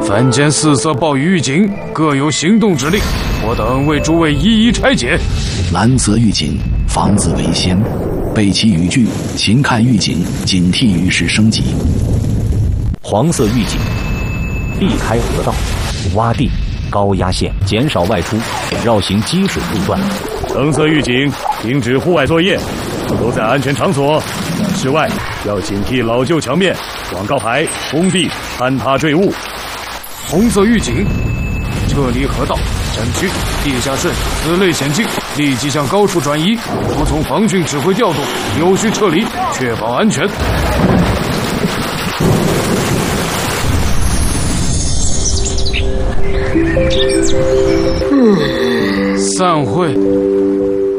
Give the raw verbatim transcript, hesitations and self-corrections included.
凡见四色暴雨预警，各有行动指令，我等为诸位一一拆解。 蓝色预警，防自为先，背弃语句，勤看预警，警惕于时升级。 黄色预警，避开河道、洼地、高压线，减少外出，绕行积水路段。 橙色预警，停止户外作业，都在安全场所。室外要警惕老旧墙面、广告牌、工地坍塌坠物。 红色预警，撤离河道、山区、地下室此类险境，立即向高处转移，服从防汛指挥调度，有序撤离，确保安全。散会。